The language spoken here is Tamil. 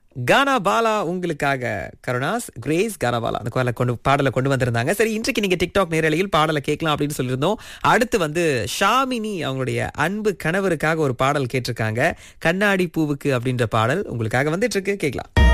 கானா பாலா உங்களுக்காக. கருணாஸ் கிரேஸ் கானா பாலா அந்த பாடலை கொண்டு வந்திருந்தாங்க. சரி, இன்றைக்கு நீங்க டிக்டாக் நேரலையில் பாடலை கேட்கலாம் அப்படின்னு சொல்லியிருந்தோம். அடுத்து வந்து ஷாமினி அவங்களுடைய அன்பு கணவருக்காக ஒரு பாடல் கேட்டிருக்காங்க. கண்ணாடி பூவுக்கு அப்படின்ற பாடல் உங்களுக்காக வந்துட்டு இருக்கு, கேட்கலாம்.